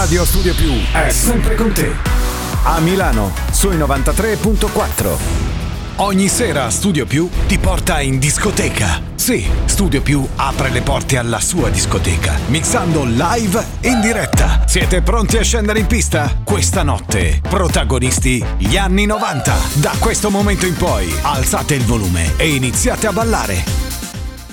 Radio Studio Più è sempre con te. A Milano, sui 93.4. Ogni sera Studio Più ti porta in discoteca. Sì, Studio Più apre le porte alla sua discoteca, mixando live in diretta. Siete pronti a scendere in pista? Questa notte, protagonisti gli anni 90. Da questo momento in poi, alzate il volume e iniziate a ballare.